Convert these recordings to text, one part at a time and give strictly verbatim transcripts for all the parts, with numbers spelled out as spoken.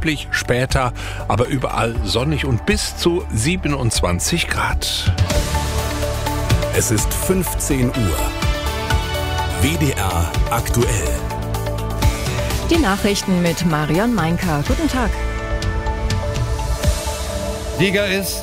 üblich, später aber überall sonnig und bis zu siebenundzwanzig Grad. Es ist fünfzehn Uhr. W D R aktuell. Die Nachrichten mit Marion Meinker. Guten Tag. Sieger ist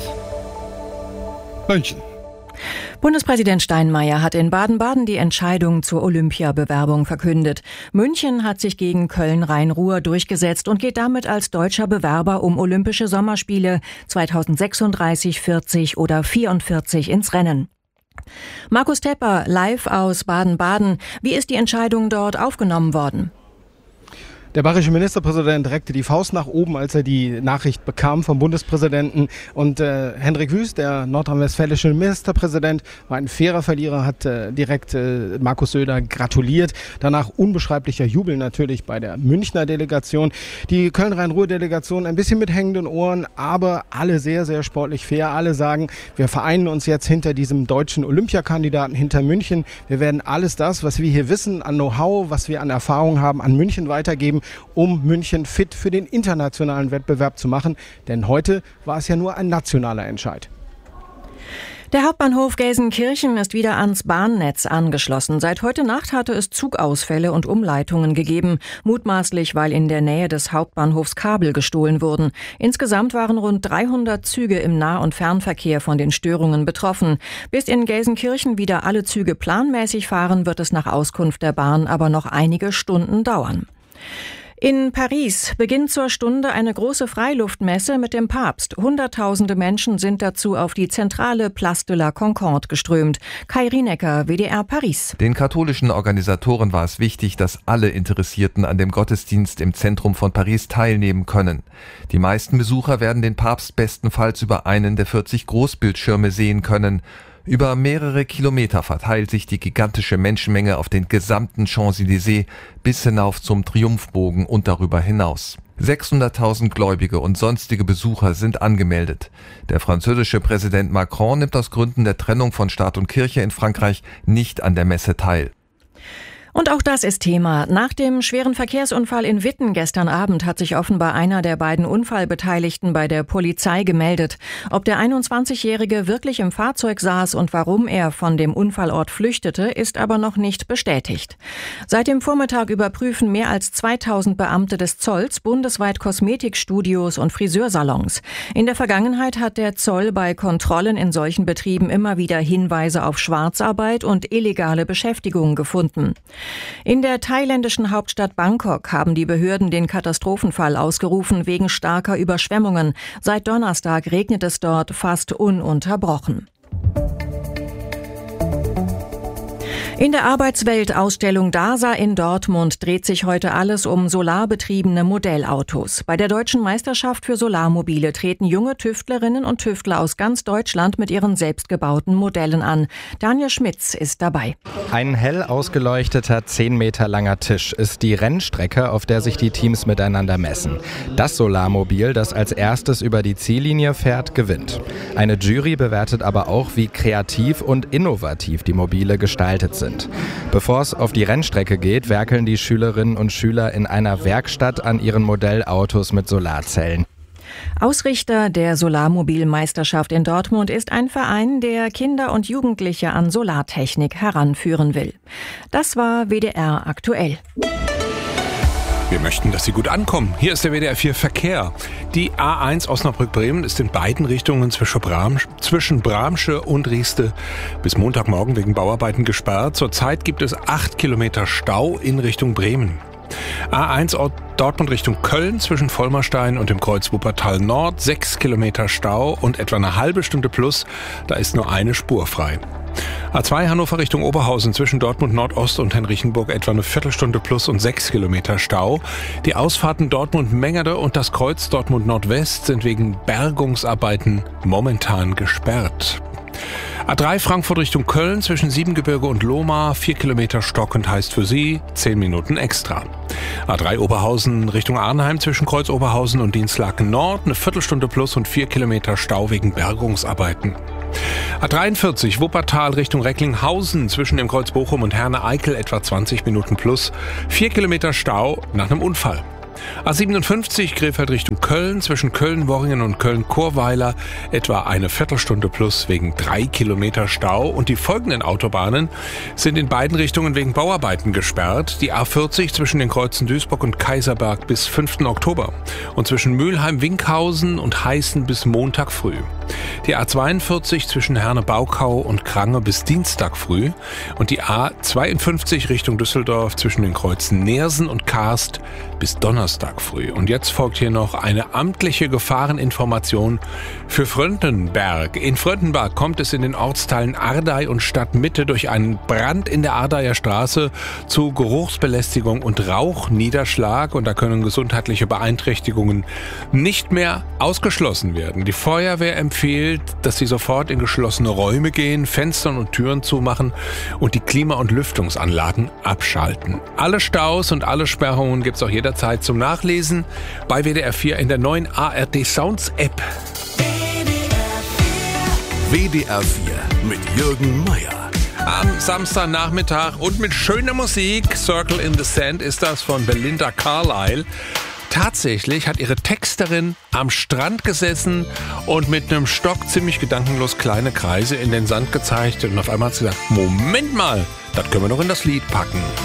München. Bundespräsident Steinmeier hat in Baden-Baden die Entscheidung zur Olympiabewerbung verkündet. München hat sich gegen Köln-Rhein-Ruhr durchgesetzt und geht damit als deutscher Bewerber um Olympische Sommerspiele zweitausendsechsunddreißig, vierzig oder vierundvierzig ins Rennen. Markus Tepper, live aus Baden-Baden. Wie ist die Entscheidung dort aufgenommen worden? Der bayerische Ministerpräsident reckte die Faust nach oben, als er die Nachricht bekam vom Bundespräsidenten. Und äh, Hendrik Wüst, der nordrhein-westfälische Ministerpräsident, war ein fairer Verlierer, hat äh, direkt äh, Markus Söder gratuliert. Danach unbeschreiblicher Jubel natürlich bei der Münchner Delegation. Die Köln-Rhein-Ruhr-Delegation ein bisschen mit hängenden Ohren, aber alle sehr, sehr sportlich fair. Alle sagen, wir vereinen uns jetzt hinter diesem deutschen Olympiakandidaten, hinter München. Wir werden alles das, was wir hier wissen, an Know-how, was wir an Erfahrung haben, an München weitergeben, um München fit für den internationalen Wettbewerb zu machen. Denn heute war es ja nur ein nationaler Entscheid. Der Hauptbahnhof Gelsenkirchen ist wieder ans Bahnnetz angeschlossen. Seit heute Nacht hatte es Zugausfälle und Umleitungen gegeben, mutmaßlich, weil in der Nähe des Hauptbahnhofs Kabel gestohlen wurden. Insgesamt waren rund dreihundert Züge im Nah- und Fernverkehr von den Störungen betroffen. Bis in Gelsenkirchen wieder alle Züge planmäßig fahren, wird es nach Auskunft der Bahn aber noch einige Stunden dauern. In Paris beginnt zur Stunde eine große Freiluftmesse mit dem Papst. Hunderttausende Menschen sind dazu auf die zentrale Place de la Concorde geströmt. Kai Rienecker, W D R Paris. Den katholischen Organisatoren war es wichtig, dass alle Interessierten an dem Gottesdienst im Zentrum von Paris teilnehmen können. Die meisten Besucher werden den Papst bestenfalls über einen der vierzig Großbildschirme sehen können. Über mehrere Kilometer verteilt sich die gigantische Menschenmenge auf den gesamten Champs-Élysées bis hinauf zum Triumphbogen und darüber hinaus. sechshunderttausend Gläubige und sonstige Besucher sind angemeldet. Der französische Präsident Macron nimmt aus Gründen der Trennung von Staat und Kirche in Frankreich nicht an der Messe teil. Und auch das ist Thema. Nach dem schweren Verkehrsunfall in Witten gestern Abend hat sich offenbar einer der beiden Unfallbeteiligten bei der Polizei gemeldet. Ob der einundzwanzigjährige wirklich im Fahrzeug saß und warum er von dem Unfallort flüchtete, ist aber noch nicht bestätigt. Seit dem Vormittag überprüfen mehr als zweitausend Beamte des Zolls bundesweit Kosmetikstudios und Friseursalons. In der Vergangenheit hat der Zoll bei Kontrollen in solchen Betrieben immer wieder Hinweise auf Schwarzarbeit und illegale Beschäftigung gefunden. In der thailändischen Hauptstadt Bangkok haben die Behörden den Katastrophenfall ausgerufen wegen starker Überschwemmungen. Seit Donnerstag regnet es dort fast ununterbrochen. In der Arbeitswelt-Ausstellung DASA in Dortmund dreht sich heute alles um solarbetriebene Modellautos. Bei der Deutschen Meisterschaft für Solarmobile treten junge Tüftlerinnen und Tüftler aus ganz Deutschland mit ihren selbstgebauten Modellen an. Daniel Schmitz ist dabei. Ein hell ausgeleuchteter, zehn Meter langer Tisch ist die Rennstrecke, auf der sich die Teams miteinander messen. Das Solarmobil, das als erstes über die Ziellinie fährt, gewinnt. Eine Jury bewertet aber auch, wie kreativ und innovativ die Mobile gestaltet sind. Bevor es auf die Rennstrecke geht, werkeln die Schülerinnen und Schüler in einer Werkstatt an ihren Modellautos mit Solarzellen. Ausrichter der Solarmobilmeisterschaft in Dortmund ist ein Verein, der Kinder und Jugendliche an Solartechnik heranführen will. Das war W D R aktuell. Wir möchten, dass Sie gut ankommen. Hier ist der W D R vier Verkehr. Die A eins Osnabrück-Bremen ist in beiden Richtungen zwischen, Bram, zwischen Bramsche und Rieste bis Montagmorgen wegen Bauarbeiten gesperrt. Zurzeit gibt es acht Kilometer Stau in Richtung Bremen. A eins Dortmund Richtung Köln zwischen Vollmerstein und dem Kreuz Wuppertal Nord, sechs Kilometer Stau und etwa eine halbe Stunde plus, da ist nur eine Spur frei. A zwei Hannover Richtung Oberhausen zwischen Dortmund Nordost und Henrichenburg etwa eine Viertelstunde plus und sechs Kilometer Stau. Die Ausfahrten Dortmund-Mengerde und das Kreuz Dortmund Nordwest sind wegen Bergungsarbeiten momentan gesperrt. A drei Frankfurt Richtung Köln zwischen Siebengebirge und Lohmar, vier Kilometer stockend heißt für Sie zehn Minuten extra. A drei Oberhausen Richtung Arnheim zwischen Kreuz Oberhausen und Dienstlaken Nord, eine Viertelstunde plus und vier Kilometer Stau wegen Bergungsarbeiten. A dreiundvierzig Wuppertal Richtung Recklinghausen zwischen dem Kreuz Bochum und Herne-Eickel etwa zwanzig Minuten plus, vier Kilometer Stau nach einem Unfall. A siebenundfünfzig Krefeld Richtung Köln, zwischen Köln-Worringen und Köln-Chorweiler etwa eine Viertelstunde plus wegen drei Kilometer Stau. Und die folgenden Autobahnen sind in beiden Richtungen wegen Bauarbeiten gesperrt. Die A vierzig zwischen den Kreuzen Duisburg und Kaiserberg bis fünften Oktober und zwischen Mülheim-Winkhausen und Heißen bis Montag früh. Die A zweiundvierzig zwischen Herne-Baukau und Krange bis Dienstag früh und die A zweiundfünfzig Richtung Düsseldorf zwischen den Kreuzen Neersen und Karst bis Donnerstag früh. Und jetzt folgt hier noch eine amtliche Gefahreninformation für Fröndenberg. In Fröndenberg kommt es in den Ortsteilen Ardey und Stadtmitte durch einen Brand in der Ardeyer Straße zu Geruchsbelästigung und Rauchniederschlag. Und da können gesundheitliche Beeinträchtigungen nicht mehr ausgeschlossen werden. Die Feuerwehr empfiehlt, dass sie sofort in geschlossene Räume gehen, Fenstern und Türen zumachen und die Klima- und Lüftungsanlagen abschalten. Alle Staus und alle Sperrungen gibt es auch jederzeit zum Nachlesen bei W D R vier in der neuen A R D Sounds App. W D R vier mit Jürgen Meier. Am Samstagnachmittag und mit schöner Musik. Circle in the Sand ist das von Belinda Carlisle. Tatsächlich hat ihre Texterin am Strand gesessen und mit einem Stock ziemlich gedankenlos kleine Kreise in den Sand gezeichnet. Und auf einmal hat sie gesagt, Moment mal, das können wir doch in das Lied packen.